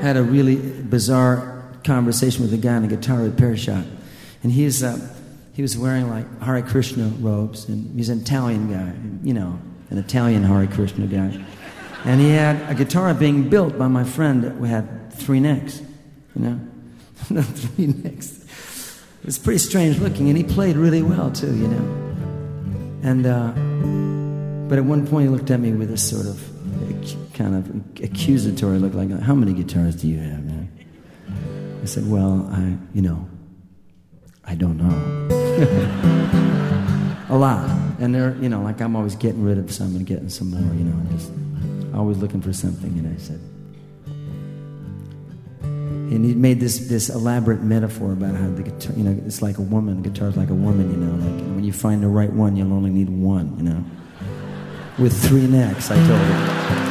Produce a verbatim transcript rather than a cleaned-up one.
had a really bizarre conversation with a guy in a guitar repair shop. And he's, uh, he was wearing like Hare Krishna robes, and he's an Italian guy, you know, an Italian Hare Krishna guy. And he had a guitar being built by my friend that had three necks, you know, three necks. It was pretty strange looking, and he played really well too, you know. And, uh, but at one point he looked at me with this sort of kind of accusatory look, like, how many guitars do you have, man? I said, well, I, you know, I don't know. A lot. And they're, you know, like I'm always getting rid of some and getting some more, you know, and just always looking for something. And I said, and he made this this elaborate metaphor about how the guitar, you know, it's like a woman, guitar's like a woman, you know, like when you find the right one, you'll only need one, you know. With three necks, I told him.